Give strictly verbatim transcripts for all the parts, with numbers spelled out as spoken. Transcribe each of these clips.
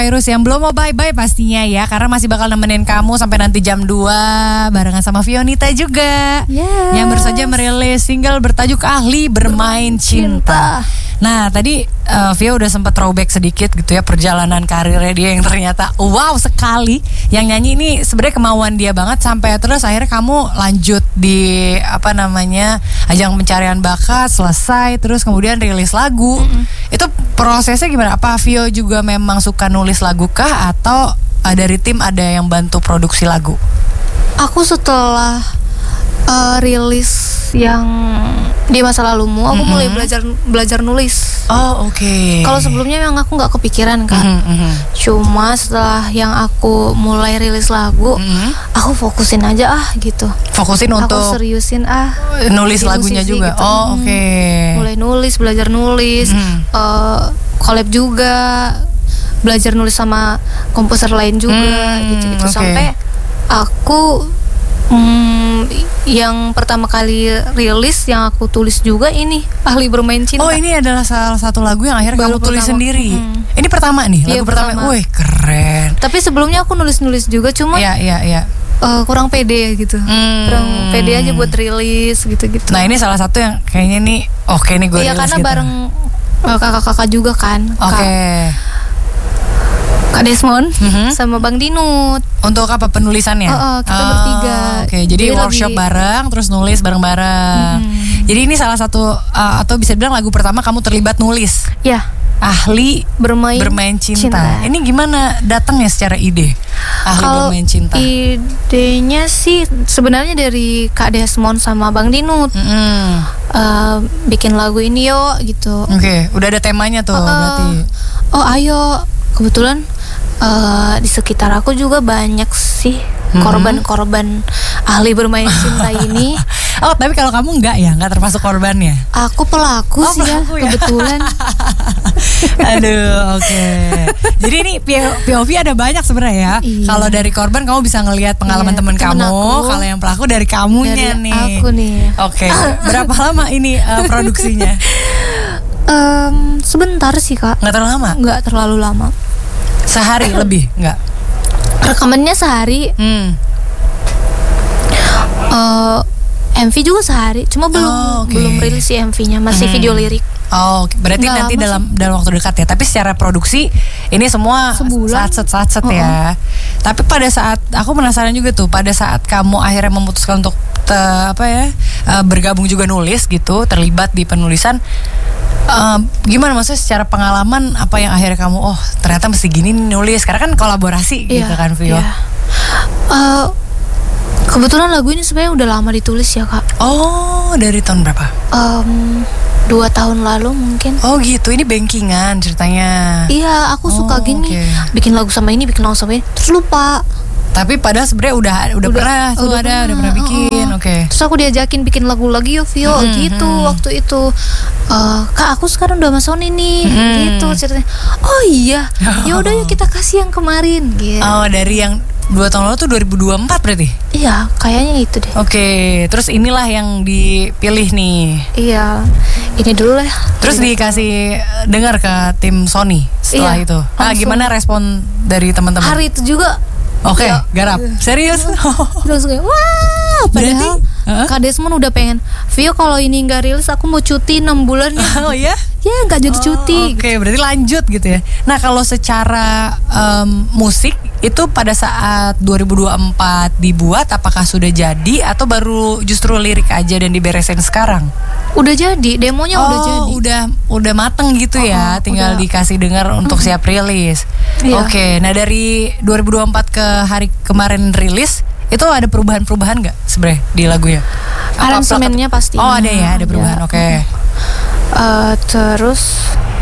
Virus yang belum mau bye-bye pastinya ya, karena masih bakal nemenin kamu sampai nanti jam dua barengan sama Fionita juga. Yes. Yang baru saja merilis single bertajuk Ahli Bermain Cinta. Nah, tadi uh, Vio udah sempat throwback sedikit gitu ya perjalanan karirnya dia yang ternyata wow sekali. Yang nyanyi ini sebenarnya kemauan dia banget sampai terus akhirnya kamu lanjut di apa namanya ajang pencarian bakat, selesai terus kemudian rilis lagu. Mm-hmm. Itu prosesnya gimana? Apa Vio juga memang suka nulis lagu kah atau uh, dari tim ada yang bantu produksi lagu? Aku setelah uh, rilis yang di masa lalumu, aku mm-hmm. mulai belajar belajar nulis. Oh, oke. Okay. Kalau sebelumnya memang aku nggak kepikiran kan. Mm-hmm. Cuma setelah yang aku mulai rilis lagu, mm-hmm. aku fokusin aja ah gitu. Fokusin aku untuk seriusin ah nulis lagunya juga. Gitu. Oh, oke. Okay. Mulai nulis, belajar nulis, mm-hmm. uh, collab juga, belajar nulis sama komposer lain juga, mm, gitu-gitu okay. Sampai aku Hmm, yang pertama kali rilis yang aku tulis juga ini Ahli Bermain Cinta. Oh, ini adalah salah satu lagu yang akhirnya Baru kamu tulis pertama. sendiri. Hmm. Ini pertama nih, lagu Iya, pertama. pertama. Wih, keren. Tapi sebelumnya aku nulis-nulis juga, cuma Iya, iya, iya. Uh, kurang pede gitu. Hmm. Kurang pede aja buat rilis gitu-gitu. Nah, ini salah satu yang kayaknya nih oke nih gue rilis. Iya, karena gitu. bareng uh, kakak-kakak juga kan. Oke. Okay. Kak Desmond mm-hmm. sama Bang Dinut. Untuk apa penulisannya? Oh, oh kita oh, bertiga. Oke, okay. Jadi, jadi workshop lagi bareng, terus nulis bareng-bareng. Hmm. Jadi ini salah satu uh, atau bisa bilang lagu pertama kamu terlibat nulis. Ya. Ahli Bermain, bermain cinta. cinta. Ini gimana datangnya secara ide? Ahli Kalau Bermain Cinta. Idenya sih sebenarnya dari Kak Desmond sama Bang Dinut. Mm-hmm. Uh, bikin lagu ini yuk gitu. Oke, okay. Udah ada temanya tuh uh, berarti. Oh ayo, kebetulan uh, di sekitar aku juga banyak sih mm-hmm. korban-korban ahli bermain cinta ini. Oh, tapi kalau kamu enggak ya, enggak termasuk korbannya? Aku pelaku oh, sih pelaku ya, kebetulan. Aduh, oke. Okay. Jadi ini P O V ada banyak sebenarnya ya. Iya. Kalau dari korban kamu bisa ngelihat pengalaman iya, teman kamu. Kalau yang pelaku dari kamunya dari nih. Aku nih. Oke. Okay. Berapa lama ini uh, produksinya? Um, sebentar sih kak. Nggak terlalu lama? Nggak terlalu lama. Sehari lebih nggak? Rekamannya sehari. Hmm. Uh, M V juga sehari, cuma belum oh, okay. belum rilis sih M V-nya, masih hmm. video lirik. Oh, berarti nggak nanti dalam sih. dalam waktu dekat ya. Tapi secara produksi ini semua satset-satset uh-uh. ya. Tapi pada saat aku penasaran juga tuh, pada saat kamu akhirnya memutuskan untuk te, apa ya uh, bergabung juga nulis gitu, terlibat di penulisan. Uh, gimana maksudnya secara pengalaman apa yang akhirnya kamu oh ternyata mesti gini nulis? Karena kan kolaborasi yeah, gitu kan Vio. Yeah. Uh, Kebetulan lagu ini sebenarnya udah lama ditulis ya kak. Oh, dari tahun berapa? Um, dua tahun lalu mungkin. Oh gitu, ini bankingan ceritanya. Iya, aku oh, suka gini okay. bikin lagu sama ini, bikin lagu sama ini, terus lupa. Tapi padahal sebenarnya udah udah, udah pernah, tuh udah ada, pernah. udah pernah bikin, uh, oke. Okay. Terus aku diajakin bikin lagu lagi yuk Vio, mm-hmm. gitu waktu itu. Uh, Kak aku sekarang udah sama Sony nih, mm-hmm. gitu ceritanya. Oh iya, ya udah yuk kita kasih yang kemarin. Gitu. Oh dari yang dua tahun lalu tuh dua ribu dua puluh empat berarti? Iya, kayaknya itu deh. Oke, okay. Terus inilah yang dipilih nih. Iya, ini dulu lah. Terus ini dikasih dengar ke tim Sony setelah iya, itu. Nah, gimana respon dari teman-teman? Hari itu juga. Oke, okay, garap. Serius? Terus kayak wah, padahal uh-huh. Kak Desmond udah pengen Vio kalau ini nggak rilis aku mau cuti enam bulan ya. Oh ya? Ya nggak jadi oh, cuti. Oke, okay, berarti lanjut gitu ya. Nah kalau secara um, musik itu pada saat dua ribu dua puluh empat dibuat, apakah sudah jadi atau baru justru lirik aja dan diberesin sekarang? Udah jadi, demonya oh, udah jadi. udah udah mateng gitu oh, ya, tinggal udah. Dikasih dengar untuk mm-hmm. siap rilis. Iya. Oke, okay, nah dari dua ribu dua puluh empat ke hari kemarin rilis itu ada perubahan-perubahan nggak sebenarnya di lagunya? Aransemennya pasti. Oh ada ya, ada perubahan. Oke. Okay. Uh, terus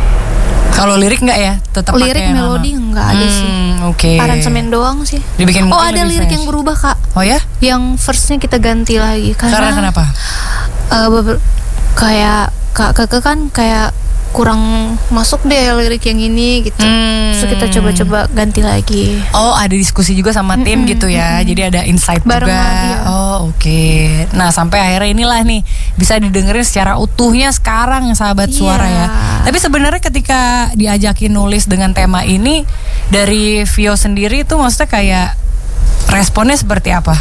kalau lirik nggak ya? Tetap lirik melodi nggak ada hmm, sih. Oke. Okay. Aransemen doang sih. Dibikin oh ada lirik fresh. Yang berubah kak. Oh ya? Yang verse-nya kita ganti lagi karena. Karena kenapa? Uh, beber- kayak kak keke kan kayak kurang masuk deh lirik yang ini gitu. Hmm. Terus kita coba-coba ganti lagi. Oh, ada diskusi juga sama tim Mm-mm, gitu ya. mm-mm. Jadi ada insight Barengan, juga. iya. Oh, oke. Nah, sampai akhirnya inilah nih bisa didengerin secara utuhnya sekarang sahabat Iya. suara ya. Tapi sebenarnya ketika diajakin nulis dengan tema ini dari Vio sendiri itu maksudnya kayak responnya seperti apa?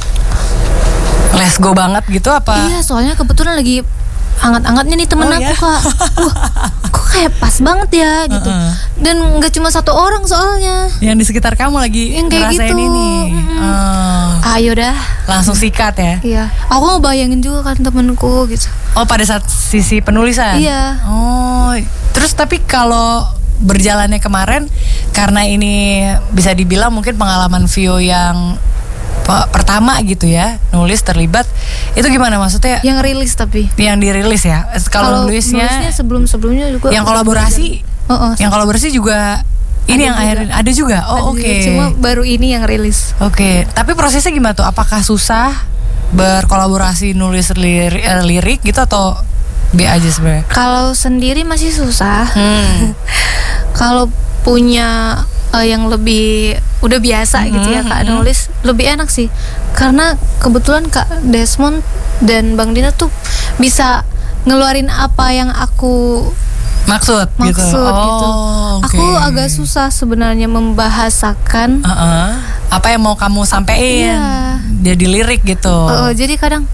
Let's go banget gitu apa? Iya, soalnya kebetulan lagi hangat-hangatnya nih temen Oh, aku ya? Kak. Wah, kok kayak pas banget ya gitu. Uh-uh. Dan nggak cuma satu orang soalnya. Yang di sekitar kamu lagi Yang kayak ngerasain gitu. ini. Mm-mm. Oh, Ayo dah. langsung sikat ya. Iya. Aku mau bayangin juga kan temenku gitu. Oh, pada saat sisi penulisan? Iya. Oh, terus tapi kalau berjalannya kemarin, karena ini bisa dibilang mungkin pengalaman Vio yang pe- pertama gitu ya, nulis terlibat, itu gimana maksudnya? Yang rilis tapi. Yang dirilis ya? Kalau nulisnya, nulisnya sebelum-sebelumnya juga. yang kolaborasi, Oh, oh, yang kolaborasi juga ini Ada yang juga. akhirnya ada juga. ada Oh, juga, oke. Cuma baru ini yang rilis. Oke, tapi prosesnya gimana tuh? Apakah susah berkolaborasi nulis lirik, eh, lirik gitu atau B aja sebenarnya? Kalau sendiri masih susah. Hmm. Kalau punya eh, yang lebih udah biasa gitu ya Kak nulis, lebih enak sih. Karena kebetulan Kak Desmond dan Bang Dina tuh bisa ngeluarin apa yang aku Maksud, maksud gitu. gitu. Oh, oke. Aku agak susah sebenarnya membahasakan. Uh-uh. Apa yang mau kamu sampein? Iya. Jadi lirik gitu. Eh, jadi kadang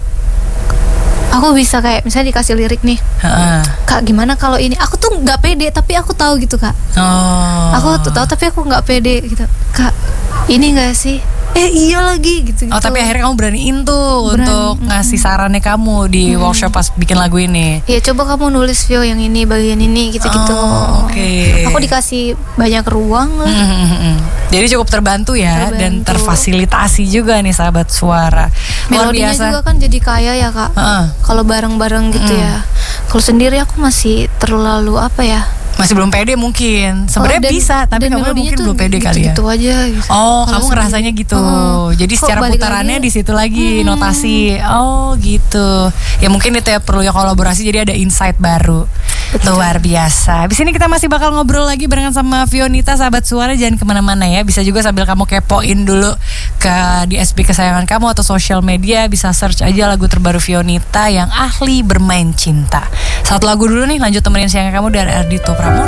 aku bisa kayak misalnya dikasih lirik nih, Heeh. Kak gimana kalau ini? Aku tuh nggak pede tapi aku tahu gitu Kak. Oh. Aku tuh tahu tapi aku nggak pede gitu. Kak ini nggak sih? Eh iya lagi gitu. Oh, tapi akhirnya kamu beraniin tuh Berani, untuk ngasih sarannya kamu di workshop pas bikin lagu ini. Ya coba kamu nulis Vio yang ini bagian ini gitu-gitu. Oh, oke. Aku dikasih banyak ruang lah. Hmm. Jadi cukup terbantu ya dan Terbantu. terfasilitasi juga nih sahabat suara. Luar Melodinya biasa. juga kan jadi kaya ya Kak. Heeh. Kalau bareng-bareng gitu ya. Kalau sendiri aku masih terlalu apa ya? Masih belum pede mungkin. Sebenarnya Oh, dan- bisa, tapi dan kamu melodinya mungkin tuh belum pede kali ya. gitu-gitu aja gitu. Oh, Kalau kamu sendiri. ngerasanya gitu. Heeh. Jadi Kok secara balik putarannya lagi? di situ lagi notasi. Oh, gitu. Ya mungkin itu ya perlu ya kolaborasi jadi ada insight baru. Betul. Luar biasa. Habis ini kita masih bakal ngobrol lagi barengan sama Fionita sahabat suara, jangan kemana-mana ya. Bisa juga sambil kamu kepoin dulu ke D S P kesayangan kamu atau sosial media, bisa search aja lagu terbaru Fionita yang ahli bermain cinta. Satu lagu dulu nih, lanjut temenin siang kamu dari Ardhito Pramono.